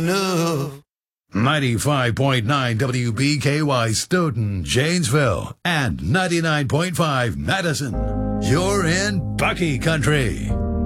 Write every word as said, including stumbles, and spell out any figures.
No. ninety-five point nine W B K Y Stoughton, Janesville, and ninety-nine point five Madison. You're in Bucky Country.